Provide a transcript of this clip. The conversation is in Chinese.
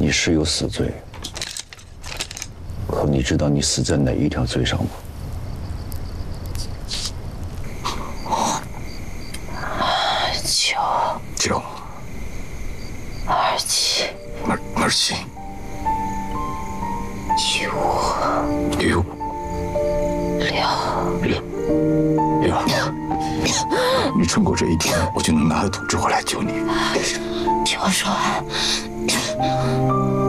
你是有死罪，可你知道你死在哪一条罪上吗？ 9、 27、 27、 15、 6。你撑过这一天，我就能拿到土质回来救你。 听我说完。